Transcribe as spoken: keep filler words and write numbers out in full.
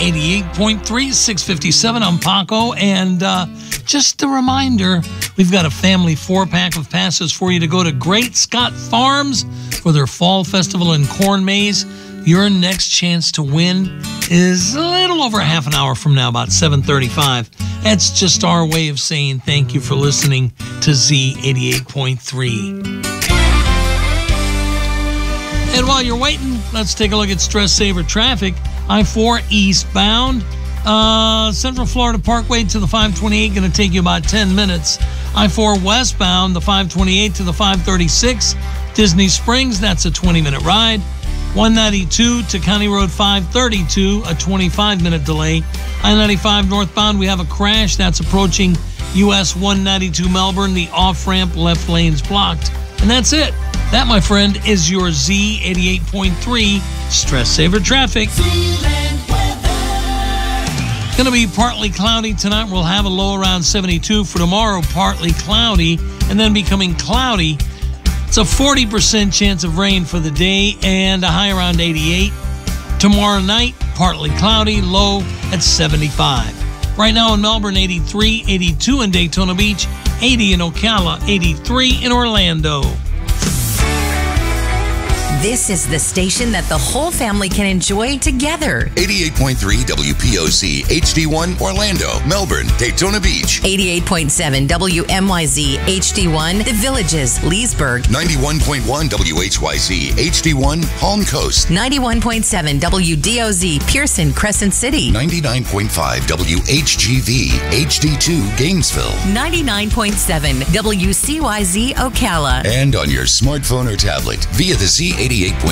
eighty-eight point three, six fifty-seven. I'm Paco, and uh, just a reminder, we've got a family four-pack of passes for you to go to Great Scott Farms for their Fall Festival and Corn Maze. Your next chance to win is a little over half an hour from now, about seven thirty-five. That's just our way of saying thank you for listening to Z eighty-eight point three. And while you're waiting, let's take a look at Stress Saver traffic. I four eastbound, uh, Central Florida Parkway to the five twenty-eight, going to take you about ten minutes. I four westbound, the five twenty-eight to the five thirty-six, Disney Springs, that's a twenty-minute ride. one ninety-two to County Road five thirty-two, a twenty-five minute delay. I ninety-five northbound, we have a crash that's approaching U S one ninety-two Melbourne. The off-ramp left lane's blocked. And that's it. That, my friend, is your Z eighty-eight point three Stress Saver traffic. It's going to be partly cloudy tonight. We'll have a low around seventy-two. For tomorrow, partly cloudy and then becoming cloudy. It's a forty percent chance of rain for the day and a high around eighty-eight. Tomorrow night, partly cloudy, low at seventy-five. Right now in Melbourne, eighty-three, eighty-two in Daytona Beach, eighty in Ocala, eighty-three in Orlando. This is the station that the whole family can enjoy together. eighty-eight point three W P O C H D one Orlando, Melbourne, Daytona Beach. eighty-eight point seven W M Y Z H D one The Villages, Leesburg. ninety-one point one W H Y Z H D one Palm Coast. ninety-one point seven W D O Z Pearson, Crescent City. ninety-nine point five W H G V H D two Gainesville. ninety-nine point seven W C Y Z Ocala. And on your smartphone or tablet via the Z eighty-eight point